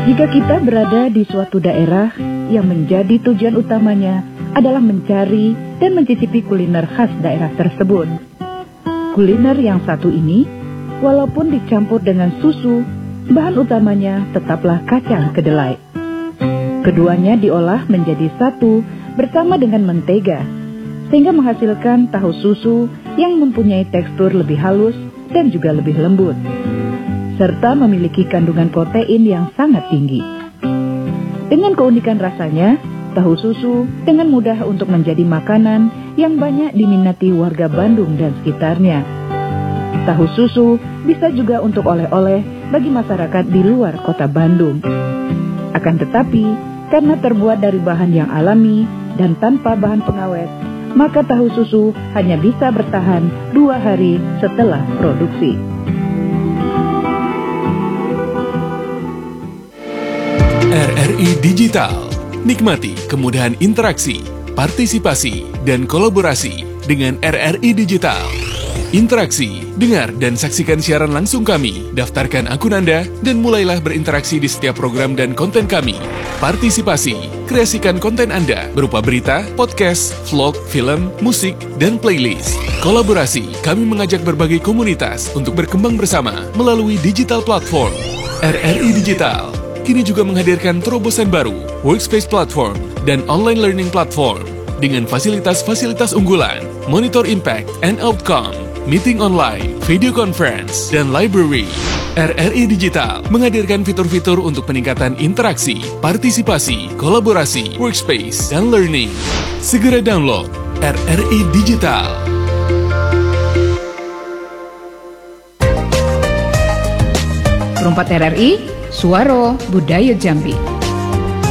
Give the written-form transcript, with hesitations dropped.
Jika kita berada di suatu daerah yang menjadi tujuan utamanya adalah mencari dan mencicipi kuliner khas daerah tersebut. Kuliner yang satu ini, walaupun dicampur dengan susu, bahan utamanya tetaplah kacang kedelai. Keduanya diolah menjadi satu bersama dengan mentega, sehingga menghasilkan tahu susu yang mempunyai tekstur lebih halus dan juga lebih lembut, serta memiliki kandungan protein yang sangat tinggi. Dengan keunikan rasanya, tahu susu dengan mudah untuk menjadi makanan yang banyak diminati warga Bandung dan sekitarnya. Tahu susu bisa juga untuk oleh-oleh bagi masyarakat di luar kota Bandung. Akan tetapi, karena terbuat dari bahan yang alami dan tanpa bahan pengawet, maka tahu susu hanya bisa bertahan 2 hari setelah produksi. RRI Digital. Nikmati kemudahan interaksi, partisipasi, dan kolaborasi dengan RRI Digital. Interaksi, dengar dan saksikan siaran langsung kami, daftarkan akun Anda, dan mulailah berinteraksi di setiap program dan konten kami. Partisipasi, kreasikan konten Anda berupa berita, podcast, vlog, film, musik, dan playlist. Kolaborasi, kami mengajak berbagai komunitas untuk berkembang bersama melalui digital platform. RRI Digital kini juga menghadirkan terobosan baru, workspace platform, dan online learning platform dengan fasilitas-fasilitas unggulan, monitor impact and outcome, meeting online, video conference, dan library. RRI Digital menghadirkan fitur-fitur untuk peningkatan interaksi, partisipasi, kolaborasi, workspace, dan learning. Segera download RRI Digital. Perumpat RRI, Suara Budaya Jambi.